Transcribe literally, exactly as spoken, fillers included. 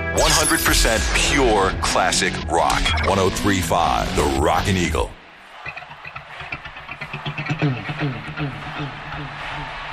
one hundred percent pure classic rock. one oh three point five, The Rockin' Eagle.